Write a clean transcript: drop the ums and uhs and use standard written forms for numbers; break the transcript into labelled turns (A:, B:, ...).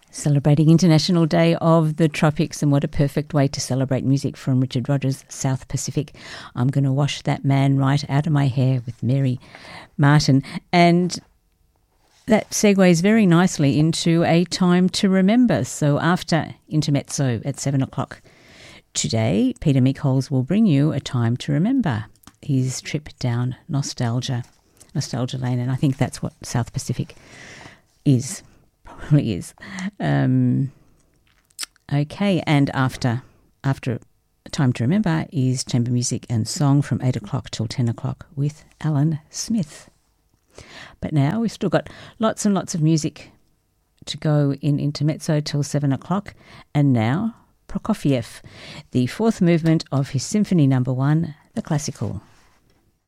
A: Celebrating International Day of the Tropics, and what a perfect way to celebrate music from Richard Rodgers' South Pacific. I'm going to wash that man right out of my hair with Mary Martin. And that segues very nicely into a time to remember. So after Intermezzo at 7 o'clock today, Peter Meekholes will bring you a time to remember, his trip down nostalgia lane. And I think that's what South Pacific is. Probably is. Okay, and after Time to Remember is chamber music and song from 8 o'clock till 10 o'clock with Alan Smith. But now we've still got lots and lots of music to go in Intermezzo till 7 o'clock. And now Prokofiev, the fourth movement of his Symphony No. 1, the classical.